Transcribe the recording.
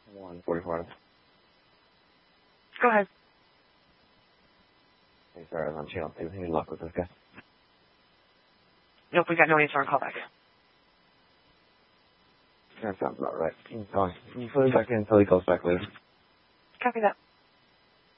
1:44. Go ahead. Hey, sorry, I was on channel 2. Any luck with this guy? Nope, we got no answer on callback. That sounds about right. Can you put it back in until he calls back later? Copy that.